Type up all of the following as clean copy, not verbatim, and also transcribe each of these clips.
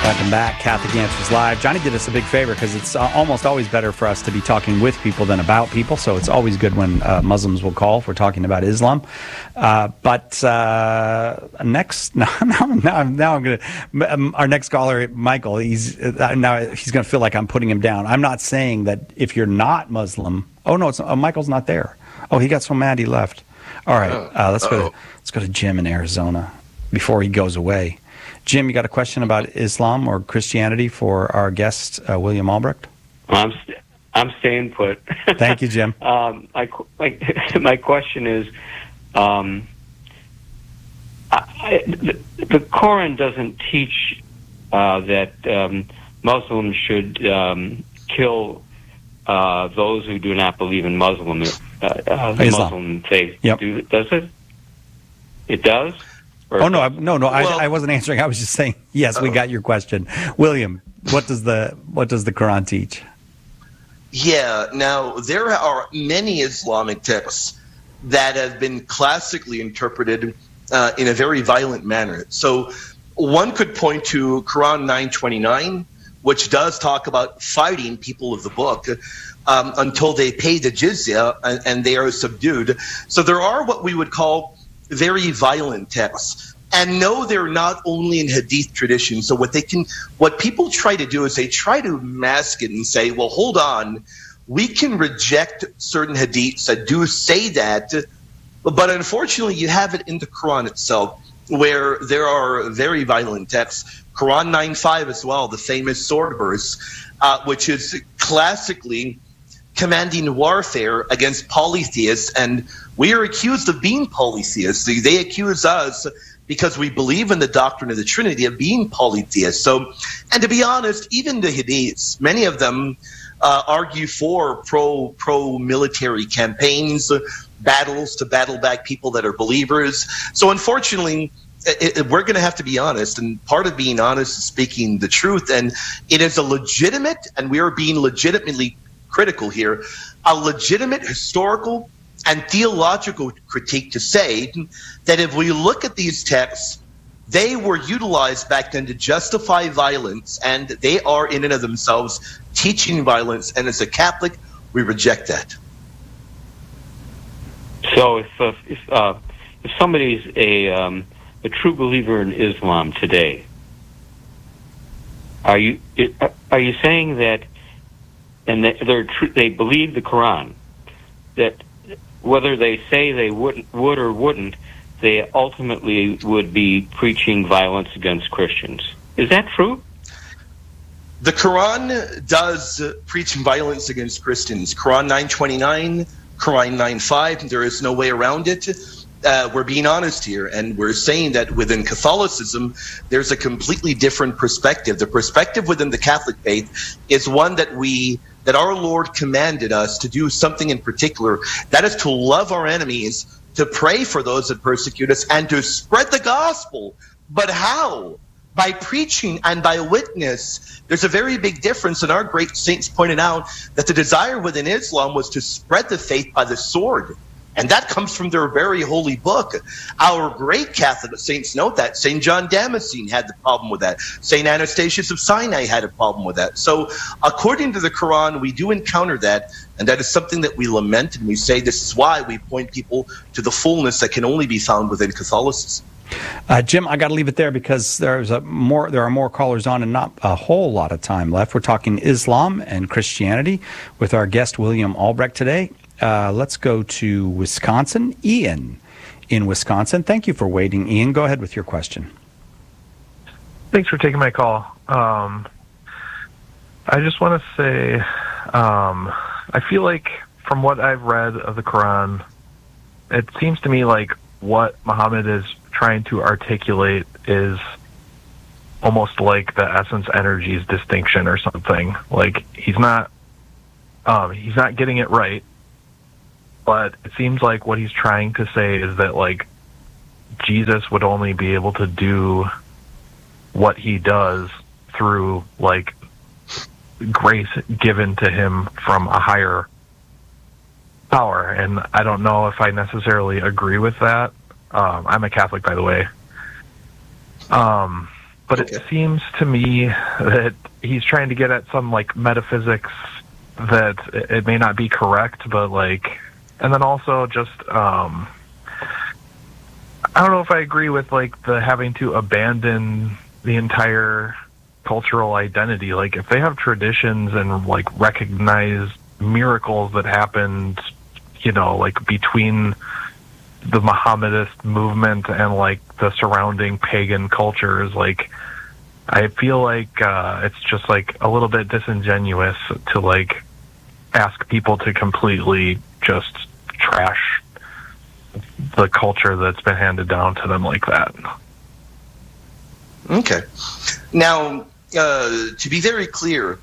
Welcome back, Catholic Answers Live. Johnny did us a big favor because it's almost always better for us to be talking with people than about people. So it's always good when Muslims will call if we're talking about Islam. But next, now I'm going to our next caller, Michael. He's going to feel like I'm putting him down. I'm not saying that if you're not Muslim. Oh no, Michael's not there. Oh, he got so mad he left. All right, let's go to Jim in Arizona before he goes away. Jim, you got a question about Islam or Christianity for our guest, William Albrecht? I'm staying put. Thank you, Jim. My question is, the Quran doesn't teach that Muslims should kill those who do not believe in Muslim faith. Yep. Does it? It does? Oh, no, I wasn't answering. I was just saying, yes, we got your question. William, what does the Quran teach? Yeah, now, there are many Islamic texts that have been classically interpreted in a very violent manner. So one could point to Quran 9:29, which does talk about fighting people of the book until they pay the jizya and they are subdued. So there are what we would call very violent texts. And no, they're not only in Hadith tradition. So what people try to do is they try to mask it and say, well, hold on, we can reject certain Hadiths that do say that, but unfortunately you have it in the Quran itself, where there are very violent texts. Quran 9:5 as well, the famous sword verse, which is classically commanding warfare against polytheists, and we are accused of being polytheists. They accuse us because we believe in the doctrine of the Trinity of being polytheists. So, and to be honest, even the Hadiths, many of them argue for pro-military campaigns, battles to battle back people that are believers. So unfortunately, we're going to have to be honest, and part of being honest is speaking the truth, and it is a legitimate, and we are being legitimately critical here, a legitimate historical and theological critique to say that if we look at these texts, they were utilized back then to justify violence, and they are in and of themselves teaching violence, and as a Catholic, we reject that. So if somebody's a true believer in Islam today, are you saying that, and they believe the Quran, that whether they say they would or wouldn't, they ultimately would be preaching violence against Christians? Is that true? The Quran does preach violence against Christians. Quran 9:29, Quran 9:5, there is no way around it. We're being honest here, and we're saying that within Catholicism, there's a completely different perspective. The perspective within the Catholic faith is one that our Lord commanded us to do something in particular. That is to love our enemies, to pray for those that persecute us, and to spread the gospel. But how? By preaching and by witness. There's a very big difference, and our great saints pointed out that the desire within Islam was to spread the faith by the sword. And that comes from their very holy book. Our great Catholic saints note that. St. John Damascene had the problem with that. St. Anastasius of Sinai had a problem with that. So according to the Quran, we do encounter that, and that is something that we lament, and we say this is why we point people to the fullness that can only be found within Catholicism. Jim, I got to leave it there because there are more callers on and not a whole lot of time left. We're talking Islam and Christianity with our guest, William Albrecht, today. Let's go to Wisconsin. Ian in Wisconsin. Thank you for waiting, Ian. Go ahead with your question. Thanks for taking my call. I just want to say, I feel like from what I've read of the Quran, it seems to me like what Muhammad is trying to articulate is almost like the essence energies distinction or something. Like he's not getting it right. But it seems like what he's trying to say is that, like, Jesus would only be able to do what he does through, like, grace given to him from a higher power. And I don't know if I necessarily agree with that. I'm a Catholic, by the way. But but Okay. it seems to me that he's trying to get at some like metaphysics that it may not be correct, but like, and then also just I don't know if I agree with like the having to abandon the entire cultural identity. Like if they have traditions and like recognize miracles that happened, you know, like between the Mohammedanist movement and like the surrounding pagan cultures, like I feel like it's just like a little bit disingenuous to like ask people to completely just trash the culture that's been handed down to them like that. Okay. Now, to be very clear,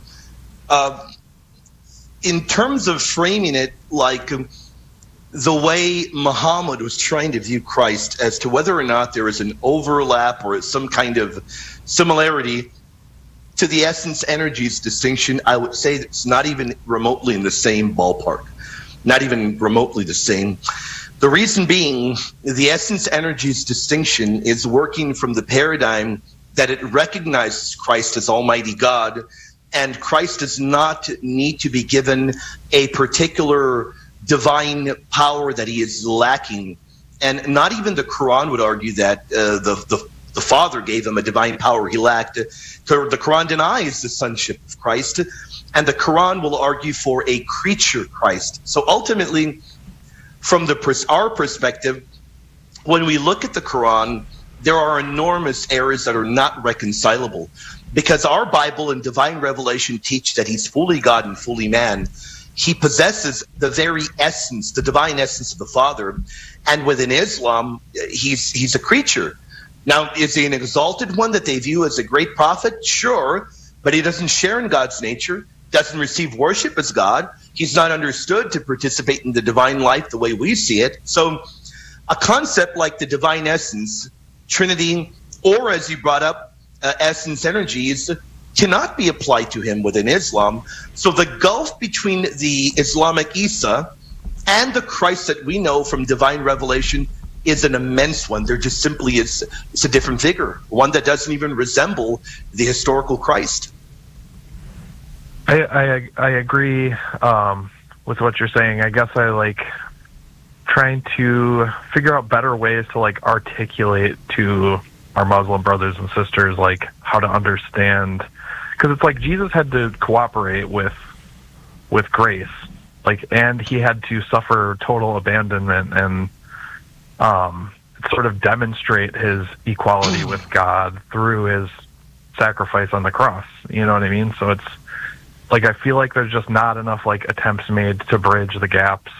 in terms of framing it like the way Muhammad was trying to view Christ as to whether or not there is an overlap or some kind of similarity to the essence energies distinction, I would say it's not even remotely in the same ballpark. Not even remotely the same. The reason being, the essence energies distinction is working from the paradigm that it recognizes Christ as Almighty God, and Christ does not need to be given a particular divine power that he is lacking. And not even the Quran would argue that the Father gave him a divine power he lacked. The Quran denies the sonship of Christ, and the Quran will argue for a creature Christ. So ultimately, from our perspective, when we look at the Quran, there are enormous errors that are not reconcilable, because our Bible and divine revelation teach that he's fully God and fully man. He possesses the very essence, the divine essence of the Father, and within Islam, he's a creature. Now, is he an exalted one that they view as a great prophet? Sure, but he doesn't share in God's nature, doesn't receive worship as God. He's not understood to participate in the divine life the way we see it. So a concept like the divine essence, Trinity, or as you brought up, essence energies, cannot be applied to him within Islam. So the gulf between the Islamic Isa and the Christ that we know from divine revelation is an immense one. There just simply is, it's a different figure, one that doesn't even resemble the historical Christ. I agree with what you're saying. I guess I like trying to figure out better ways to like articulate to our Muslim brothers and sisters like how to understand, because it's like Jesus had to cooperate with grace, like, and he had to suffer total abandonment and sort of demonstrate his equality with God through his sacrifice on the cross. You know what I mean? So it's like I feel like there's just not enough like attempts made to bridge the gaps.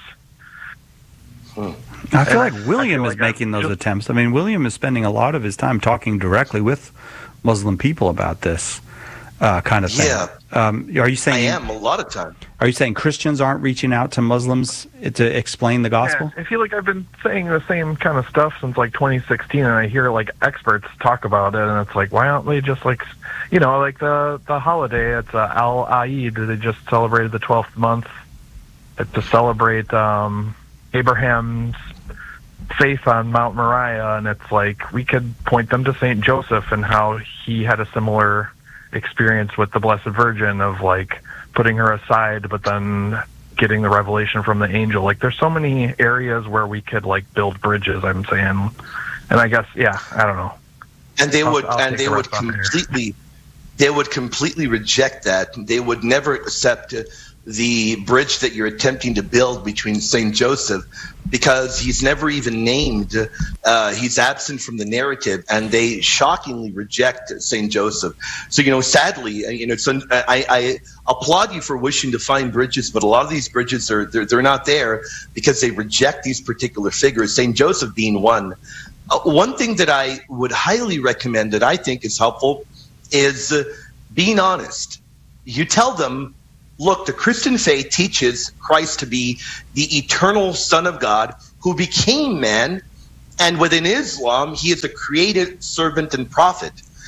I feel like William is making those attempts. I mean, William is spending a lot of his time talking directly with Muslim people about this kind of thing. Yeah. Are you saying I am a lot of time. Are you saying Christians aren't reaching out to Muslims to explain the gospel? Yeah, I feel like I've been saying the same kind of stuff since like 2016, and I hear like experts talk about it, and it's like, why aren't they just like, you know, like the holiday? It's Al-Eid. They just celebrated the 12th month to celebrate Abraham's faith on Mount Moriah, and it's like we could point them to Saint Joseph and how he had a similar experience with the Blessed Virgin of like putting her aside, but then getting the revelation from the angel. Like there's so many areas where we could like build bridges, I'm saying. And I guess, yeah, I don't know. And they would completely reject that. They would never accept the bridge that you're attempting to build between Saint Joseph, because he's never even named. He's absent from the narrative, and they shockingly reject Saint Joseph. So, you know, sadly, you know, I applaud you for wishing to find bridges, but a lot of these bridges they're not there because they reject these particular figures. Saint Joseph being one. One thing that I would highly recommend that I think is helpful is being honest. You tell them, look, the Christian faith teaches Christ to be the eternal Son of God who became man, and within Islam, he is a created servant and prophet.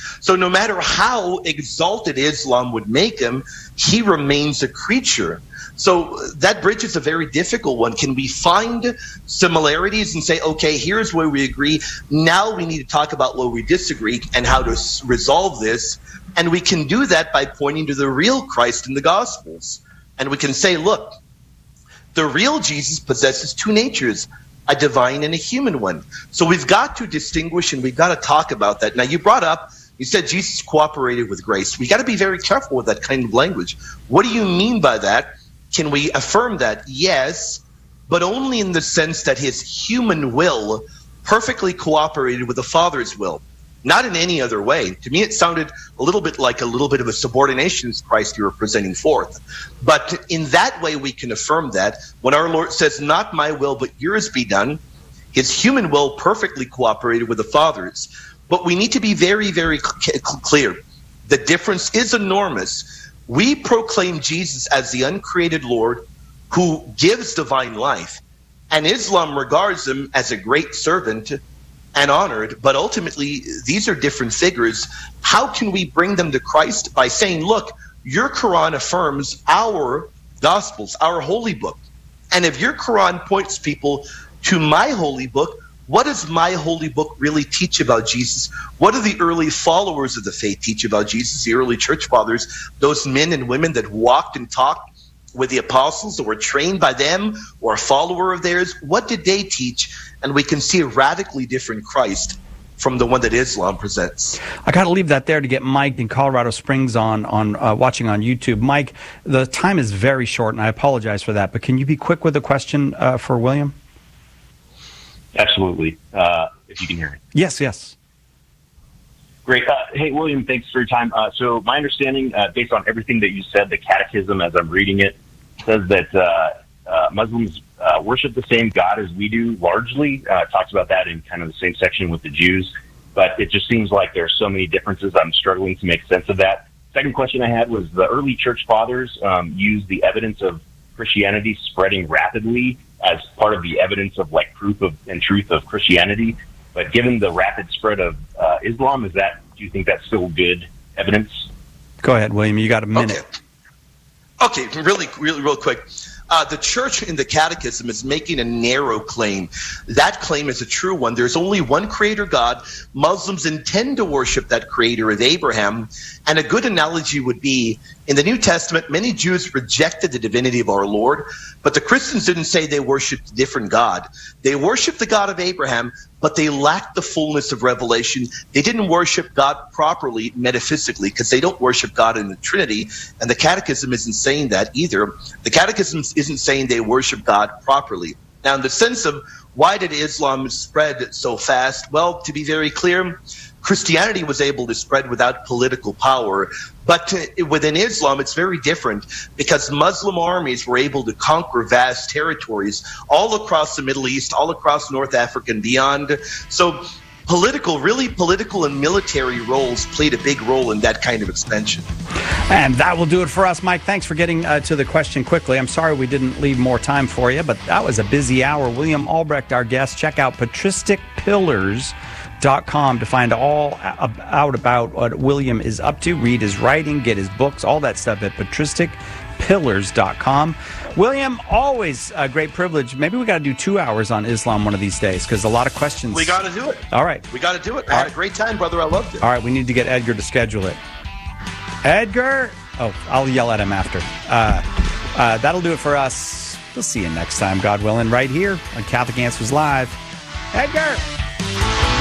So no matter how exalted Islam would make him, he remains a creature. So that bridge is a very difficult one. Can we find similarities and say, okay, here's where we agree. Now we need to talk about where we disagree and how to resolve this. And we can do that by pointing to the real Christ in the Gospels. And we can say, look, the real Jesus possesses two natures, a divine and a human one. So we've got to distinguish and we've got to talk about that. Now, you said Jesus cooperated with grace. We got to be very careful with that kind of language. What do you mean by that? Can we affirm that? Yes, but only in the sense that his human will perfectly cooperated with the Father's will, not in any other way. To me, it sounded a little bit of a subordination to Christ you were presenting forth. But in that way, we can affirm that when our Lord says, not my will, but yours be done, his human will perfectly cooperated with the Father's. But we need to be very, very clear. The difference is enormous. We proclaim Jesus as the uncreated Lord who gives divine life, and Islam regards him as a great servant and honored, but ultimately these are different figures. How can we bring them to Christ? By saying, look, your Quran affirms our Gospels, our holy book. And if your Quran points people to my holy book, what does my holy book really teach about Jesus? What do the early followers of the faith teach about Jesus, the early church fathers, those men and women that walked and talked with the apostles or were trained by them or a follower of theirs? What did they teach? And we can see a radically different Christ from the one that Islam presents. I got to leave that there to get Mike in Colorado Springs on watching on YouTube. Mike, the time is very short, and I apologize for that, but can you be quick with a question for William? Absolutely. If you can hear me. Yes. Great. Hey, William, thanks for your time. So my understanding, based on everything that you said, the Catechism, as I'm reading it, says that Muslims worship the same God as we do, largely. Talks about that in kind of the same section with the Jews. But it just seems like there are so many differences. I'm struggling to make sense of that. Second question I had was the early church fathers used the evidence of Christianity spreading rapidly as part of the evidence of proof of and truth of Christianity. But given the rapid spread of Islam, do you think that's still good evidence? Go ahead, William. You got a minute. Okay, really real quick. The church in the Catechism is making a narrow claim. That claim is a true one. There's only one creator God. Muslims intend to worship that creator of Abraham. And a good analogy would be, in the New Testament, many Jews rejected the divinity of our Lord, but the Christians didn't say they worshiped a different God. They worshiped the God of Abraham, but they lacked the fullness of revelation. They didn't worship God properly metaphysically because they don't worship God in the Trinity, and the Catechism isn't saying that either. The Catechism isn't saying they worship God properly. Now, in the sense of why did Islam spread so fast? Well, to be very clear, Christianity was able to spread without political power. But within Islam, it's very different because Muslim armies were able to conquer vast territories all across the Middle East, all across North Africa and beyond. So political and military roles played a big role in that kind of expansion. And that will do it for us, Mike. Thanks for getting to the question quickly. I'm sorry we didn't leave more time for you, but that was a busy hour. William Albrecht, our guest. Check out patristicpillars.com to find all out about what William is up to. Read his writing, get his books, all that stuff at patristicpillars.com. William, always a great privilege. Maybe we got to do 2 hours on Islam one of these days because a lot of questions. We got to do it. All right. We got to do it. I had a great time, brother. I loved it. All right. We need to get Edgar to schedule it. Edgar. Oh, I'll yell at him after. That'll do it for us. We'll see you next time, God willing, right here on Catholic Answers Live. Edgar.